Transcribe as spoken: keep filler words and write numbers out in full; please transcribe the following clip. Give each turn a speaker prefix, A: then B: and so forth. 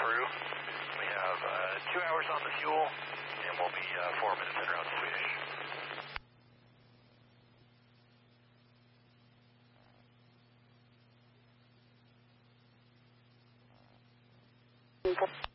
A: crew. We have uh, two hours on the fuel, and we'll be uh, four minutes in around Swedish.